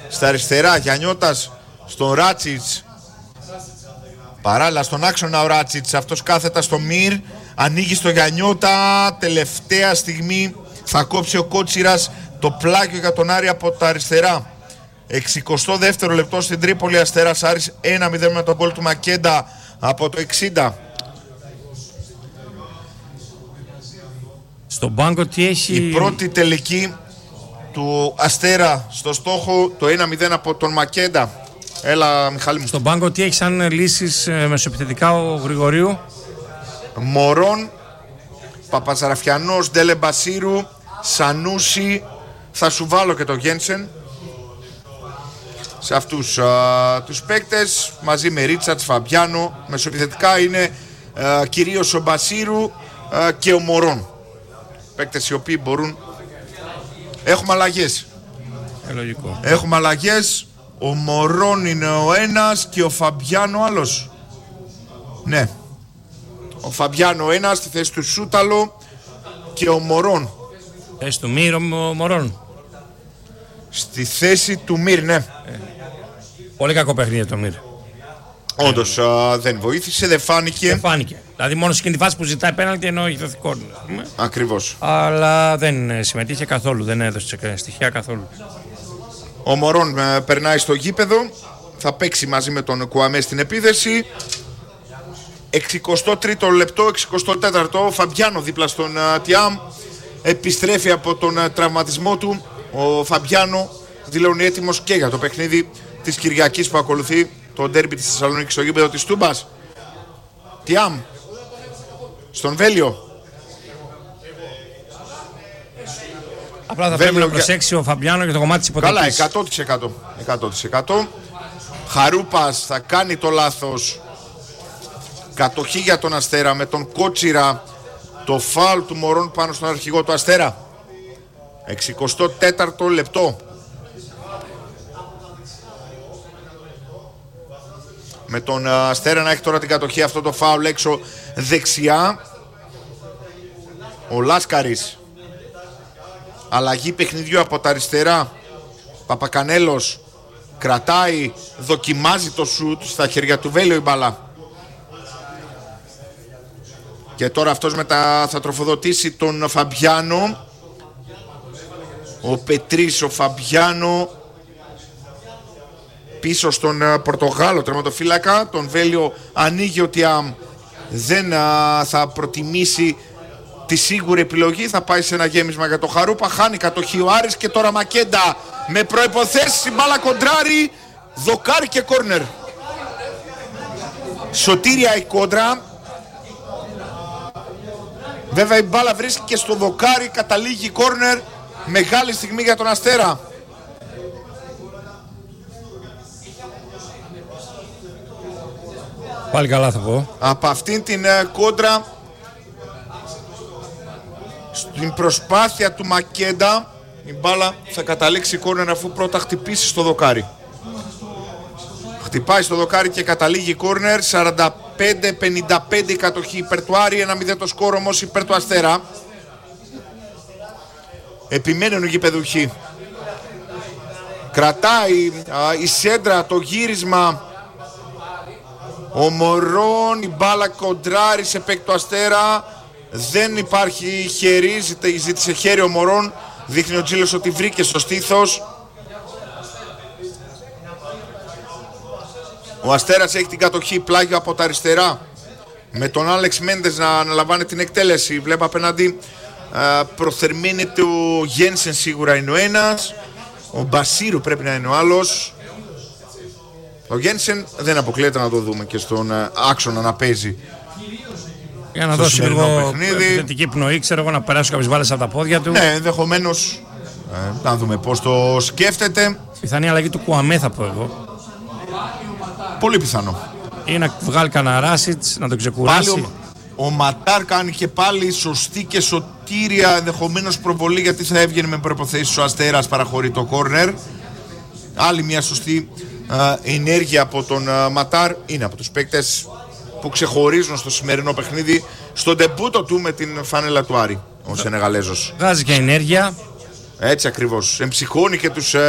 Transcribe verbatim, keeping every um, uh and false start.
στα αριστερά, Γιαννιώτας στον Ράτσιτς. Παράλληλα στον άξονα ο Ράτσιτς, αυτός κάθετα στο Μυρ, ανοίγει στο Γιαννιώτα, τελευταία στιγμή θα κόψει ο Κότσιρας το πλάγιο για τον Άρη από τα αριστερά. εξηκοστό δεύτερο λεπτό στην Τρίπολη, Αστέρας Άρης ένα μηδέν με τον γκολ του Μακέντα από το εξήντα. Στον πάγκο τι έχει... Η πρώτη τελική του Αστέρα στο στόχο, το ένα μηδέν από τον Μακέντα. Έλα Μιχάλη μου. Στον πάγκο τι έχει σαν λύσεις ε, μεσοεπιθετικά ο Γρηγορίου? Μωρόν, Παπαζαραφιανός, Ντέλε Μπασίρου, Σανούση. Θα σου βάλω και το Γένσεν σε αυτούς α, τους παίκτες, μαζί με Ρίτσαρτς, Φαμπιάνο. Μεσοεπιθετικά είναι α, κυρίως ο Μπασίρου α, και ο Μωρόν. Παίκτες οι οποίοι μπορούν. Έχουμε αλλαγές. Ε, λογικό. Έχουμε αλλαγές. Ο Μωρόν είναι ο ένας και ο Φαμπιάνο άλλος. Ναι. Ο Φαμπιάνο ένας στη θέση του Σούταλο και ο Μωρόν. Θέση του Μύρ, ο Μωρόν. Στη θέση του Μύρ, ναι. Ε, πολύ κακό παιχνίδι το Μύρ. Όντως ε, δεν βοήθησε, δεν φάνηκε. Δεν φάνηκε. Δηλαδή μόνο σε εκείνη τη φάση που ζητάει πέναλτι ενώ έχει δοθεί κόρνερ. Ακριβώς. Αλλά δεν συμμετείχε καθόλου, δεν έδωσε στοιχεία καθόλου. Ο Μωρόν ε, περνάει στο γήπεδο. Θα παίξει μαζί με τον Κουαμέ στην επίθεση. εξηκοστό τρίτο λεπτό, εξηκοστό τέταρτο. Ο Φαμπιάνο δίπλα στον uh, Τιάμ. Επιστρέφει από τον uh, τραυματισμό του. Ο Φαμπιάνο δηλώνει έτοιμος και για το παιχνίδι της Κυριακής που ακολουθεί, το ντέρμπι της Θεσσαλονίκης στο γήπεδο της Τούμπας. Τιάμ στον Βέλιο. Απλά θα πρέπει να προσέξει ο Φαμπιάνο για το κομμάτι της υποτικής. Καλά, εκατό τοις εκατό. εκατό τοις εκατό. Χαρούπας θα κάνει το λάθος. Κατοχή για τον Αστέρα με τον Κότσιρα. Το φάουλ του Μωρόν πάνω στον αρχηγό του Αστέρα. εξηκοστό τέταρτο λεπτό. Με τον Αστέρα να έχει τώρα την κατοχή, αυτό το φάουλ έξω δεξιά. Ο Λάσκαρης. Αλλαγή παιχνιδιού από τα αριστερά. Παπακανέλος κρατάει, δοκιμάζει το σουτ, στα χέρια του Βέλιο η μπάλα. Και τώρα αυτός μετά θα τροφοδοτήσει τον Φαμπιάνο. Ο Πετρής, ο Φαμπιάνο πίσω στον Πορτογάλο τερματοφύλακα. Τον Βέλιο ανοίγει ότι α, δεν α, θα προτιμήσει τη σίγουρη επιλογή. Θα πάει σε ένα γέμισμα για το Χαρούπα. Χάνει κατοχή ο Άρης και τώρα Μακέντα με προϋποθέσεις, η μπάλα κοντράρει, δοκάρι και κόρνερ. Σωτήρια η κόντρα. Βέβαια η μπάλα βρίσκει και στο δοκάρι, καταλήγει κόρνερ. Μεγάλη στιγμή για τον Αστέρα. Πάλι καλά θα πω. Από αυτήν την uh, κόντρα, στην προσπάθεια του Μακέντα, η μπάλα θα καταλήξει κόρνερ αφού πρώτα χτυπήσει στο δοκάρι. Χτυπάει στο δοκάρι και καταλήγει κόρνερ. Σαράντα πέντε πενήντα πέντε η κατοχή υπέρ του Άρη, ένα μηδέν το σκόρ όμως υπέρ του Αστέρα. Επιμένουν οι γηπεδουχοί. Κρατάει α, η σέντρα, το γύρισμα. Ο Μωρόν, η μπάλα κοντράρει σε παίκτη του Αστέρα. Δεν υπάρχει χέρι, ζήτησε χέρι ο Μωρόν. Δείχνει ο Τζίλος ότι βρήκε στο στήθος. Ο Αστέρας έχει την κατοχή, πλάγιο από τα αριστερά. Με τον Άλεξ Μέντες να αναλαμβάνει την εκτέλεση. Βλέπω απέναντι α, προθερμαίνεται ο Γένσεν, σίγουρα είναι ο ένας. Ο Μπασίρου πρέπει να είναι ο άλλος. Ο Γένσεν δεν αποκλείεται να το δούμε και στον α, άξονα να παίζει. Για να δώσει λίγο θετική πνοή, ξέρω εγώ, να περάσουν κάποιες μπάλες από τα πόδια του. Ναι, ενδεχομένως. Ε, να δούμε πώς το σκέφτεται. Πιθανή αλλαγή του Κουαμέ θα πω εγώ. Πολύ πιθανό. Ή να βγάλει κανένα Ράσιτς, να τον ξεκουράσει. Πάλι ο, ο Ματάρ κάνει και πάλι σωστή και σωτήρια, ενδεχομένως προβολή, γιατί θα έβγαινε με προϋποθέσεις ο Αστέρας, παραχωρεί το κόρνερ. Άλλη μια σωστή α, ενέργεια από τον α, Ματάρ. Είναι από τους παίκτες που ξεχωρίζουν στο σημερινό παιχνίδι, στον ντεμπούτο του με την φάνελα του Άρη, ο Σενεγαλέζος. Βγάζει και ενέργεια. Έτσι ακριβώς. Εμψυχώνει και τους